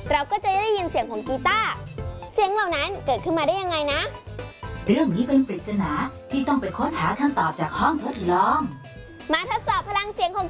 เราก็จะได้ยินเสียงของกีตาร์เสียงเหล่านั้นเกิดขึ้นมาได้ยังไงนะเรื่องนี้เป็นปริศนาที่ต้องไปค้นหาคำตอบจากห้องทดลองมาทดสอบพลังเสียงของ